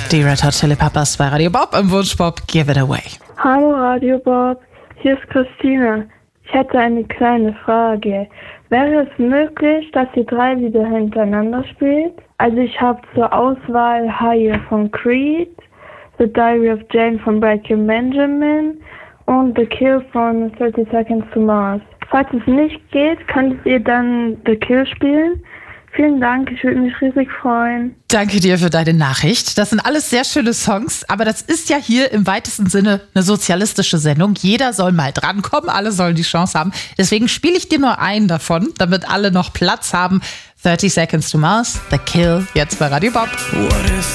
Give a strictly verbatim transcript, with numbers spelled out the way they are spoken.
Die Red Hot Chili Peppers bei Radio Bob im Wunschbob Give It Away. Hallo Radio Bob, hier ist Christine. Ich hätte eine kleine Frage. Wäre es möglich, dass ihr drei Lieder hintereinander spielt? Also ich habe zur Auswahl Higher von Creed, The Diary of Jane von Breaking Benjamin und The Kill von thirty Seconds to Mars. Falls es nicht geht, könntet ihr dann The Kill spielen? Vielen Dank, ich würde mich riesig freuen. Danke dir für deine Nachricht. Das sind alles sehr schöne Songs, aber das ist ja hier im weitesten Sinne eine sozialistische Sendung. Jeder soll mal drankommen, alle sollen die Chance haben. Deswegen spiele ich dir nur einen davon, damit alle noch Platz haben. thirty Seconds to Mars, The Kill, jetzt bei Radio Bob. What if